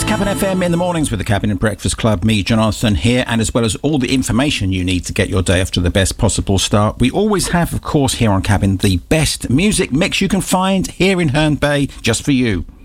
It's Cabin FM in the mornings with the Cabin and Breakfast Club. Me, Jonathan, here, and as well as all the information you need to get your day off to the best possible start. We always have, of course, here on Cabin, the best music mix you can find here in Herne Bay, just for you.